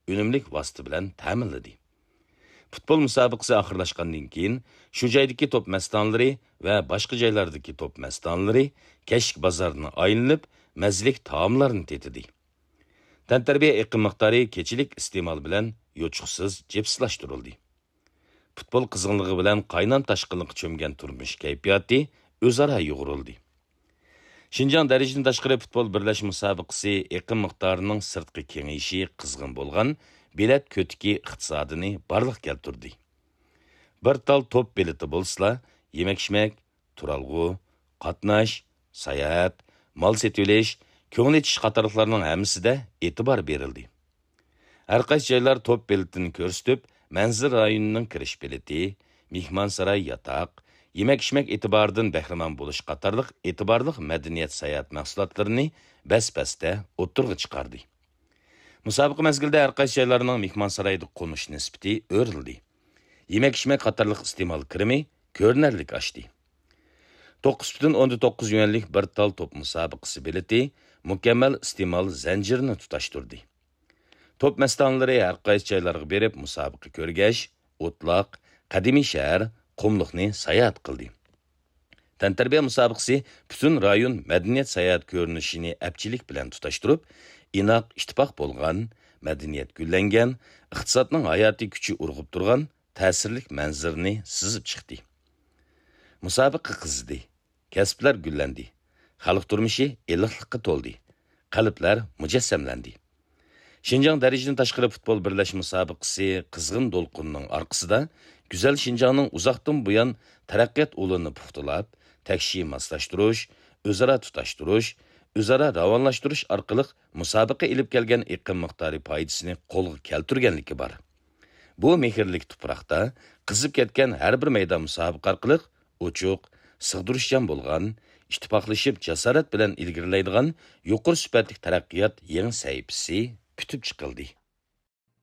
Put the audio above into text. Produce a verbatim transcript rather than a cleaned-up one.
önümlük vosita bilan ta'minladi. Futbol musobaqasi oxirlashgandan keyin shu joydagi top mastonlari va boshqa joylardagi top mastonlari kechki bozorni aylanib, mazalik taomlarni tetidi. Tantarbiya iqim miqdori kechilik iste'mol bilan yo'chuqsiz jepslashtirildi. Futbol qizg'inligi bilan qaynon tashqinliq cho'mgan turmush kayfiyati o'zaro yo'g'rildi. Şinjan darajadan tashqari futbol birlash musobaqasi iqim miqdorining sirtqi kengayishi qizg'in bo'lgan bilet ko'tiki iqtisodini barliq keltirdi. Bir tal top bileti bo'lsa, yemek-içmek, turalg'u, qatnash, sayohat, mal setilish, ko'ngil etish qatorliqlarning hammasida e'tibor berildi. Har qaysi joylar top biletini ko'rsatib, manzil rayonining kirish bileti, mehmonsaroy yotoq, yemek-içmek e'tiboridan bahramand bo'lish qatorliq e'tiborli madaniyat sayohat mahsulotlarini bas-basda o'ttirg'i chiqardi. Musobaqa mezgilida har qaysi joylarning mehmonsaroyda qo'nish nisbati o'rildi. Yemek-içmek qatorliq iste'mol kirimi ko'rinarlik oshdi. to'qqiz butun o'ndan to'qqiz yuanlik bir tal top musobaqasi bileti mukammal iste'mol zanjirini tutashtirdi. Top mastonlari har qaysi joylarga berib musobaqa ko'rgash, o'tloq, qadimiy shahar, qumliqni sayohat qildi. Tantarbiya musobaqasi butun rayon madaniyat sayohat ko'rinishini apchilik bilan tutashtirib, inoq ittifoq bo'lgan, madaniyat gullangan, iqtisodning hayotiy kuchi urg'ib turgan ta'sirlik manzirni sizib chiqdi. Musobaqa qizdi, kasblar gullandi, xalq turmushi iliqlikqa to'ldi, qalblar mujassamlandi. Şinjan darajadan tashqari futbol birlash musobaqasi qizg'in to'lqinning orqasida Güzel Şinjanning uzoqdan buyon taraqqiyot yo'lini puxtalab, takshi moslashtirish, o'zaro tutashtirish, o'zaro ravonlashtirish orqali musobaqa ilib kelgan iqim miqdori foydasini qo'lga keltirganligi bor. Bu mehrlik tuproqda qizib ketgan har bir maydon musobaqa orqali ochiq, sig'dirishchan bo'lgan, ittifoqlashib jasorat bilan ilgarilaydigan yuqori sifatli taraqqiyot yangi sahifasi kutib chiqildi.